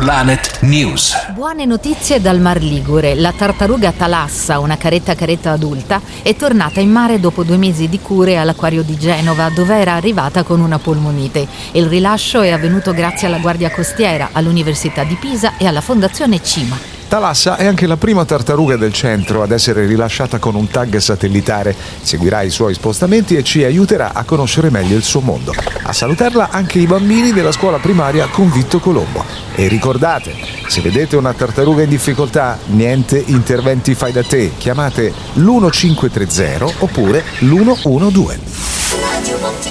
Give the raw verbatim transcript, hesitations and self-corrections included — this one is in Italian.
Planet News. Buone notizie dal Mar Ligure. La tartaruga Thalassa, una caretta caretta adulta, è tornata in mare dopo due mesi di cure all'acquario di Genova, dove era arrivata con una polmonite. Il rilascio è avvenuto grazie alla Guardia Costiera, all'Università di Pisa e alla Fondazione Cima. Thalassa è anche la prima tartaruga del centro ad essere rilasciata con un tag satellitare. Seguirà i suoi spostamenti e ci aiuterà a conoscere meglio il suo mondo. A salutarla anche i bambini della scuola primaria Convitto Colombo. E ricordate, se vedete una tartaruga in difficoltà, niente interventi fai da te. Chiamate l'uno cinque tre zero oppure l'uno uno due.